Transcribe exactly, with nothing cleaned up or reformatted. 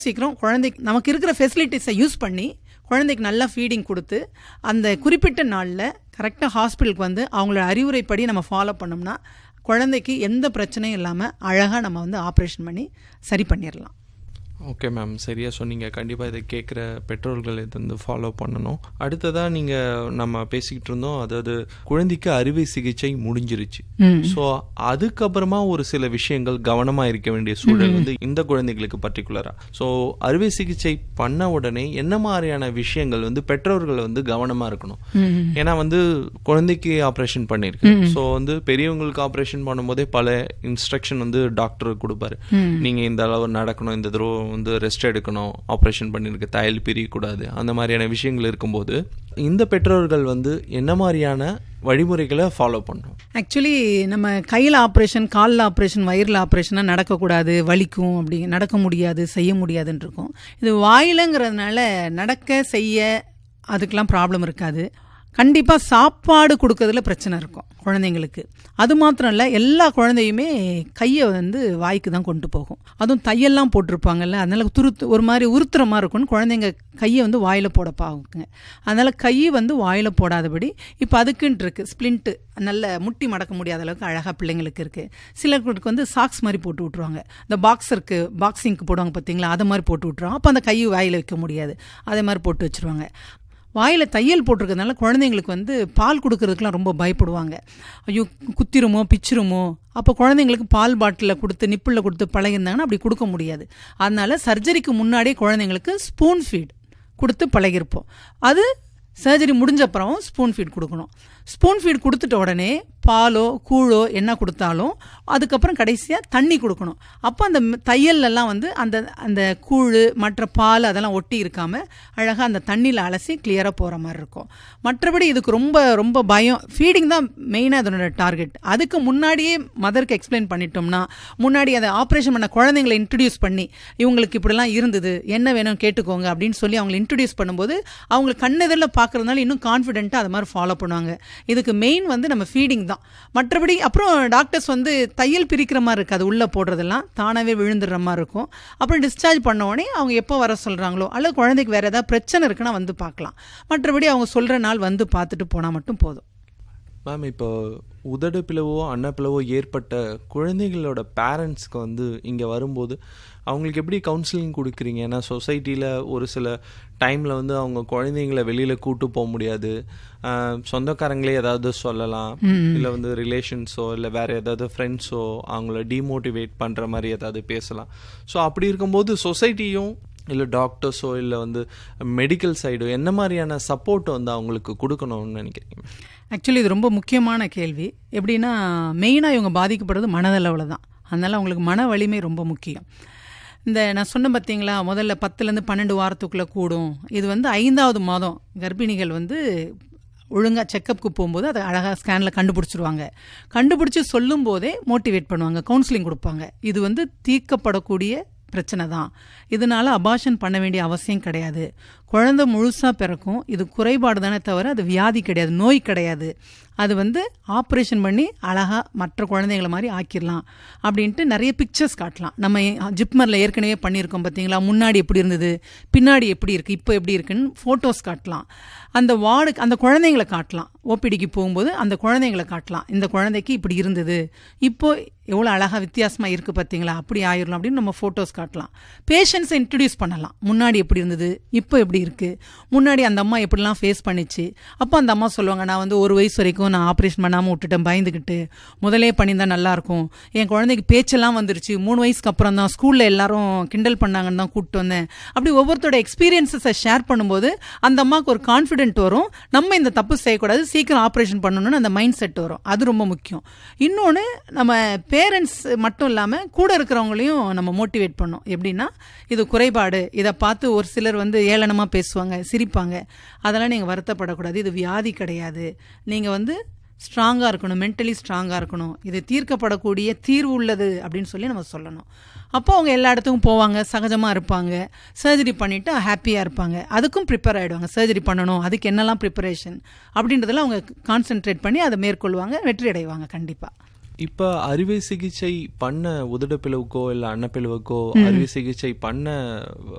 சீக்கிரம் குழந்தைக்கு நமக்கு இருக்கிற ஃபெசிலிட்டிஸை யூஸ் பண்ணி குழந்தைக்கு நல்லா ஃபீடிங் கொடுத்து அந்த குறிப்பிட்ட நாளில் கரெக்டாக ஹாஸ்பிட்டலுக்கு வந்து அவங்களோட அறிவுரைப்படி நம்ம ஃபாலோ பண்ணோம்னா குழந்தைக்கு எந்த பிரச்சனையும் இல்லாமல் அழகாக நம்ம வந்து ஆப்ரேஷன் பண்ணி சரி பண்ணிடலாம். ஓகே மேம், சரியாக சொன்னீங்க. கண்டிப்பாக இதை கேட்குற பெற்றோர்கள் இதை வந்து ஃபாலோ பண்ணணும். அடுத்ததாக நீங்கள் நம்ம பேசிக்கிட்டு இருந்தோம், அதாவது குழந்தைக்கு அறுவை சிகிச்சை முடிஞ்சிருச்சு. ஸோ அதுக்கப்புறமா ஒரு சில விஷயங்கள் கவனமாக இருக்க வேண்டிய சூழல் வந்து இந்த குழந்தைகளுக்கு பர்டிகுலராக. ஸோ அறுவை சிகிச்சை பண்ண உடனே என்ன மாதிரியான விஷயங்கள் வந்து பெற்றோர்கள் வந்து கவனமாக இருக்கணும்? ஏன்னா வந்து குழந்தைக்கு ஆப்ரேஷன் பண்ணியிருக்கு. ஸோ வந்து பெரியவங்களுக்கு ஆப்ரேஷன் பண்ணும்போதே பல இன்ஸ்ட்ரக்ஷன் வந்து டாக்டர் கொடுப்பாரு. நீங்கள் இந்த அளவு நடக்கணும், இந்த தடவை வந்து ரெஸ்ட் எடுக்கணும், ஆப்ரேஷன் பண்ணிருக்கு, தையல் பிரியக்கூடாது, அந்த மாதிரியான விஷயங்கள் இருக்கும்போது இந்த பெற்றோர்கள் வந்து என்ன மாதிரியான வழிமுறைகளை ஃபாலோ பண்ணணும்? ஆக்சுவலி நம்ம கையில் ஆப்ரேஷன், காலில் ஆப்ரேஷன், வயிறில் ஆப்ரேஷனாக நடக்கக்கூடாது, வலிக்கும், அப்படி நடக்க முடியாது, செய்ய முடியாதுன்னு இருக்கும். இது வாயிலங்கிறதுனால நடக்க செய்ய அதுக்கெலாம் ப்ராப்ளம் இருக்காது. கண்டிப்பாக சாப்பாடு கொடுக்கறதுல பிரச்சனை இருக்கும் குழந்தைங்களுக்கு. அது மாத்திரம் இல்லை, எல்லா குழந்தையுமே கையை வந்து வாய்க்கு தான் கொண்டு போகும். அதுவும் தையெல்லாம் போட்டிருப்பாங்கல்ல, அதனால துருத்து ஒரு மாதிரி உறுத்துற மாதிரி இருக்கும்னு குழந்தைங்க கையை வந்து வாயில் போட பாக்குங்க. அதனால் கை வந்து வாயில் போடாதபடி இப்போ அதுக்குன்ட்டு இருக்குது ஸ்ப்ளிண்ட்டு, நல்ல முட்டி மடக்க முடியாத அளவுக்கு அழகாக பிள்ளைங்களுக்கு இருக்குது. சிலருக்கு வந்து சாக்ஸ் மாதிரி போட்டு விட்ருவாங்க. இந்த பாக்ஸருக்கு பாக்ஸிங்க்கு போடுவாங்க பார்த்தீங்களா, அதை மாதிரி போட்டு விட்ருவாங்க. அப்போ அந்த கையை வாயில் வைக்க முடியாது, அதே மாதிரி போட்டு வச்சுருவாங்க. வாயில் தையல் போட்டிருக்கிறதுனால குழந்தைங்களுக்கு வந்து பால் கொடுக்கறதுக்குலாம் ரொம்ப பயப்படுவாங்க. ஐயோ குத்திருமோ பிச்சிருமோ, அப்போ குழந்தைங்களுக்கு பால் பாட்டிலில் கொடுத்து நிப்பிளில் கொடுத்து பழகிருந்தாங்கன்னா அப்படி கொடுக்க முடியாது. அதனால சர்ஜரிக்கு முன்னாடியே குழந்தைங்களுக்கு ஸ்பூன் ஃபீட் கொடுத்து பழகிருப்போம். அது சர்ஜரி முடிஞ்சப்புறம் ஸ்பூன் ஃபீட் கொடுக்கணும். ஸ்பூன் ஃபீட் கொடுத்துட்ட உடனே பாலோ கூழோ என்ன கொடுத்தாலும் அதுக்கப்புறம் கடைசியாக தண்ணி கொடுக்கணும். அப்போ அந்த தையல்லாம் வந்து அந்த அந்த கூழ் மற்ற பால் அதெல்லாம் ஒட்டி இருக்காமல் அழகாக அந்த தண்ணியில் அலசி கிளியராக போகிற மாதிரி இருக்கும். மற்றபடி இதுக்கு ரொம்ப ரொம்ப பயம், ஃபீடிங் தான் மெயினாக அதனோட டார்கெட். அதுக்கு முன்னாடியே மதருக்கு எக்ஸ்பிளைன் பண்ணிட்டோம்னா, முன்னாடி அதை ஆப்ரேஷன் பண்ண குழந்தைங்களை இன்ட்ரடியூஸ் பண்ணி இவங்களுக்கு இப்படிலாம் இருந்தது, என்ன வேணும் கேட்டுக்கோங்க அப்படின்னு சொல்லி அவங்களை இன்ட்ரடியூஸ் பண்ணும்போது அவங்களுக்கு கண்ணெதிரில் பார்க்குறதுனால இன்னும் கான்ஃபிடென்ட்டாக அது மாதிரி ஃபாலோ பண்ணுவாங்க. இதுக்கு மெயின் வந்து நம்ம ஃபீடிங் தான். மற்றபடி அப்புறம் டாக்டர்ஸ் வந்து தையல் பிரிக்கிற மாதிரி இருக்காது, உள்ளே போடுறதெல்லாம் தானாகவே விழுந்துடுற மாதிரி இருக்கும். அப்புறம் டிஸ்சார்ஜ் பண்ண உடனே அவங்க எப்போ வர சொல்கிறாங்களோ, அல்லது குழந்தைக்கு வேறு ஏதாவது பிரச்சனை இருக்குன்னா வந்து பார்க்கலாம். மற்றபடி அவங்க சொல்கிற நாள் வந்து பார்த்துட்டு போனால் மட்டும் போதும். மேம், இப்போ உதடு பிளவோ அன்னப்பிளவோ ஏற்பட்ட குழந்தைகளோட பேரண்ட்ஸ்க்கு வந்து இங்கே வரும்போது அவங்களுக்கு எப்படி கவுன்சிலிங் கொடுக்குறீங்க? ஏன்னா சொசைட்டியில் ஒரு சில டைமில் வந்து அவங்க குழந்தைங்களை வெளியில் கூட்டு போக முடியாது, சொந்தக்காரங்களே ஏதாவது சொல்லலாம், இல்லை வந்து ரிலேஷன்ஸோ இல்லை வேறு ஏதாவது ஃப்ரெண்ட்ஸோ அவங்கள டிமோட்டிவேட் பண்ணுற மாதிரி ஏதாவது பேசலாம். ஸோ அப்படி இருக்கும்போது சொசைட்டியும் இல்லை டாக்டர்ஸோ இல்லை வந்து மெடிக்கல் சைடோ என்ன மாதிரியான சப்போர்ட் வந்து அவங்களுக்கு கொடுக்கணும்னு நினைக்கிறீங்க? ஆக்சுவலி இது ரொம்ப முக்கியமான கேள்வி. எப்படின்னா மெயினாக இவங்க பாதிக்கப்படுறது மனதளவில் தான். அதனால் அவங்களுக்கு மன வலிமை ரொம்ப முக்கியம். இந்த நான் சொன்ன பார்த்தீங்களா, முதல்ல பத்துலேருந்து பன்னெண்டு வாரத்துக்குள்ளே கூடும். இது வந்து ஐந்தாவது மாதம் கர்ப்பிணிகள் வந்து ஒழுங்காக செக்கப்புக்கு போகும்போது அதை அழகாக ஸ்கேனில் கண்டுபிடிச்சிருவாங்க. கண்டுபிடிச்சி சொல்லும் போதே மோட்டிவேட் பண்ணுவாங்க, கவுன்சிலிங் கொடுப்பாங்க. இது வந்து தீர்க்கப்படக்கூடிய பிரச்சனை தான், இதனால அபார்ஷன் பண்ண வேண்டிய அவசியம் கிடையாது, குழந்தை முழுசாக பிறக்கும், இது குறைபாடு தானே தவிர அது வியாதி கிடையாது, நோய் கிடையாது, அது வந்து ஆப்ரேஷன் பண்ணி அழகாக மற்ற குழந்தைங்களை மாதிரி ஆக்கிடலாம் அப்படின்ட்டு நிறைய பிக்சர்ஸ் காட்டலாம். நம்ம ஜிப்மரில் ஏற்கனவே பண்ணியிருக்கோம் பார்த்தீங்களா, முன்னாடி எப்படி இருந்தது பின்னாடி எப்படி இருக்குது இப்போ எப்படி இருக்குன்னு ஃபோட்டோஸ் காட்டலாம். அந்த வார்டுக்கு அந்த குழந்தைங்களை காட்டலாம். ஓபிடிக்கு போகும்போது அந்த குழந்தைங்களை காட்டலாம், இந்த குழந்தைக்கு இப்படி இருந்தது, இப்போ எவ்வளோ அழகாக வித்தியாசமாக இருக்குது பார்த்தீங்களா, அப்படி ஆயிடலாம் அப்படின்னு நம்ம ஃபோட்டோஸ் காட்டலாம். பேஷண்ட்ஸை இன்ட்ரடியூஸ் பண்ணலாம், முன்னாடி எப்படி இருந்தது இப்போ எப்படி இருக்குது, முன்னாடி அந்த அம்மா எப்படிலாம் ஃபேஸ் பண்ணிச்சு. அப்போ அந்த அம்மா சொல்லுவாங்க, நான் வந்து ஒரு வயசு வரைக்கும் நான் ஆப்ரேஷன் பண்ணாமல் விட்டுட்டேன் பயந்துக்கிட்டு, முதலே பண்ணியிருந்தா நல்லாயிருக்கும், என் குழந்தைக்கு பேச்செல்லாம் வந்துருச்சு, மூணு வயசுக்கு அப்புறம் தான் ஸ்கூலில் எல்லாரும் கிண்டல் பண்ணாங்கன்னு தான் கூப்பிட்டு வந்தேன். அப்படி ஒவ்வொருத்தரோட எக்ஸ்பீரியன்ஸஸை ஷேர் பண்ணும்போது அந்த அம்மாவுக்கு ஒரு கான்ஃபிடென்ட் வரும், நம்ம இந்த தப்பு செய்யக்கூடாது, சீக்கிரம் ஆப்ரேஷன் பண்ணணும்னு அந்த மைண்ட் செட் வரும். அது ரொம்ப முக்கியம். இன்னொன்று, நம்ம பேரண்ட்ஸ் மட்டும் இல்லாமல் கூட இருக்கிறவங்களையும் நம்ம மோட்டிவேட் பண்ணோம். எப்படின்னா, இது குறைபாடு, இதை பார்த்து ஒரு சிலர் வந்து ஏளனமாக பேசுவாங்க, சிரிப்பாங்க, அதெல்லாம் நீங்கள் வருத்தப்படக்கூடாது, இது வியாதி கிடையாது, நீங்கள் வந்து ஸ்ட்ராங்காக இருக்கணும், மென்டலி ஸ்ட்ராங்காக இருக்கணும், இது தீர்க்கப்படக்கூடிய தீர்வு உள்ளது அப்படின்னு சொல்லி நம்ம சொல்லணும். அப்போ அவங்க எல்லா இடத்துக்கும் போவாங்க, சகஜமாக இருப்பாங்க, சர்ஜரி பண்ணிவிட்டு ஹாப்பியாக இருப்பாங்க, அதுக்கும் ப்ரிப்பேர் ஆகிடுவாங்க. சர்ஜரி பண்ணணும், அதுக்கு என்னெல்லாம் ப்ரிப்பரேஷன் அப்படின்றதெல்லாம் அவங்க கான்சென்ட்ரேட் பண்ணி அதை மேற்கொள்வாங்க, வெற்றி அடைவாங்க கண்டிப்பாக. இப்ப அறுவை சிகிச்சை பண்ண உதடுப்பிளவுக்கோ இல்ல அன்னப்பிளவுக்கோ அறுவை சிகிச்சை பண்ண